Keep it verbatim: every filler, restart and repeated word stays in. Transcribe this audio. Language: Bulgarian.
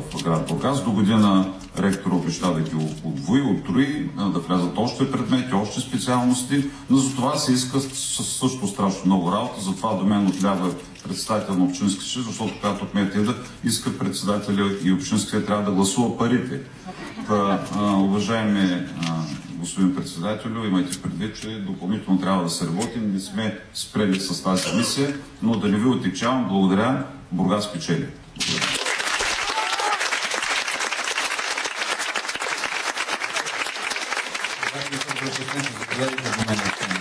в град Бургас. До година ректора обеща да ги удвои, оттрои, да влязат още предмети, още специалности, но за това се иска също страшно много работа. Затова до мен отлява председател на общински съвет, защото когато кметът да иска председателя и общински съвет трябва да гласува парите. Та, а, уважаеми а, господин председателю, имайте предвид, че допълнително трябва да се работим. Не сме спрели с тази мисия, но да не ви отекчавам. Благодаря. Бургас печели. Благодаря.